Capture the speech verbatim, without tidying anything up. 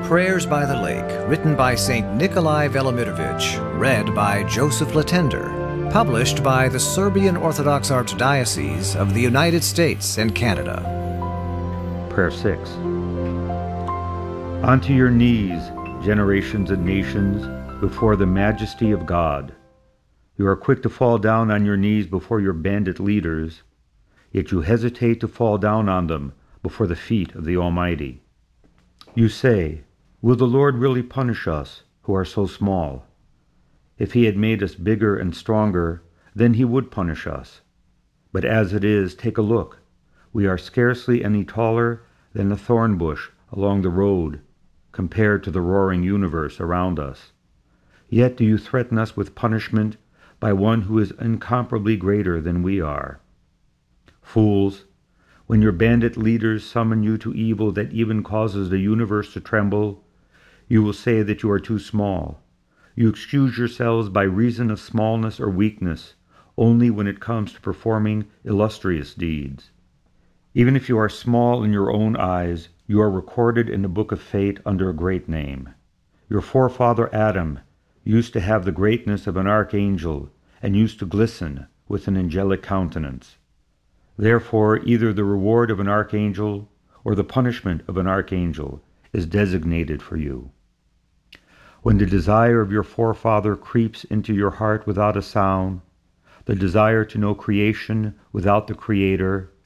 Prayers by the Lake, written by Saint Nikolai Velimirovich, read by Joseph Latender, published by the Serbian Orthodox Archdiocese of the United States and Canada. Prayer six. Onto your knees, generations and nations, before the majesty of God. You are quick to fall down on your knees before your bandit leaders, yet you hesitate to fall down on them before the feet of the Almighty. You say, "Will the Lord really punish us, who are so small? If he had made us bigger and stronger, then he would punish us. But as it is, take a look. We are scarcely any taller than a thorn bush along the road, compared to the roaring universe around us. Yet do you threaten us with punishment by one who is incomparably greater than we are. Fools, when your bandit leaders summon you to evil that even causes the universe to tremble, you will say that you are too small. You excuse yourselves by reason of smallness or weakness only when it comes to performing illustrious deeds. Even if you are small in your own eyes, you are recorded in the book of fate under a great name. Your forefather Adam used to have the greatness of an archangel and used to glisten with an angelic countenance. Therefore, either the reward of an archangel or the punishment of an archangel is designated for you. When the desire of your forefather creeps into your heart without a sound, the desire to know creation without the Creator,